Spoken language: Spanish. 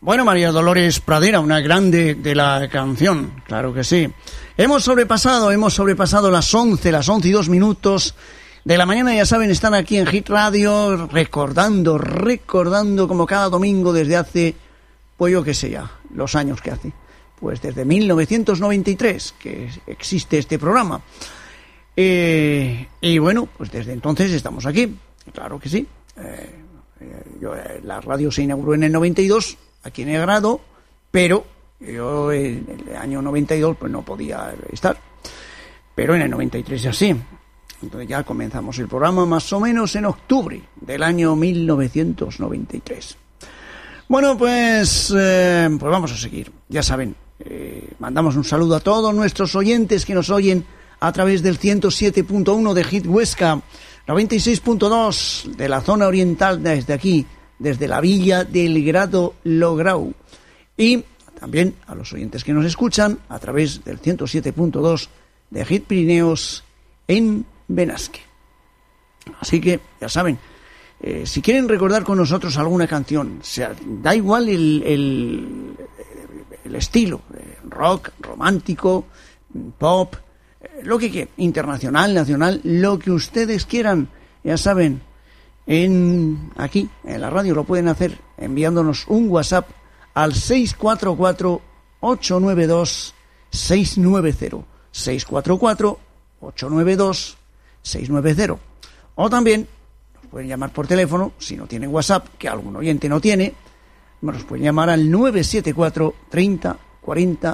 Bueno, María Dolores Pradera, una grande de la canción, claro que sí. Hemos sobrepasado las 11:02 de la mañana, ya saben, están aquí en Hit Radio recordando como cada domingo desde hace, pues yo qué sé ya, los años que hace. Pues desde 1993 que existe este programa. Y bueno, pues desde entonces estamos aquí, claro que sí. La radio se inauguró en el 92, aquí en Egrado, pero yo en el año 92 pues no podía estar. Pero en el 93 ya sí. Entonces ya comenzamos el programa más o menos en octubre del año 1993. Bueno, pues vamos a seguir. Ya saben, mandamos un saludo a todos nuestros oyentes que nos oyen a través del 107.1 de Hit Huesca, 96.2 de la zona oriental desde aquí, desde la villa del Grado Lograu, y también a los oyentes que nos escuchan a través del 107.2 de Hit Pirineos en Benasque. Así que ya saben, si quieren recordar con nosotros alguna canción, da igual el estilo, rock, romántico, pop, lo que quieran, internacional, nacional, lo que ustedes quieran, ya saben, aquí en la radio lo pueden hacer enviándonos un WhatsApp al 644-892-690, 644-892-690, o también nos pueden llamar por teléfono, si no tienen WhatsApp, que algún oyente no tiene, nos pueden llamar al 974 30 40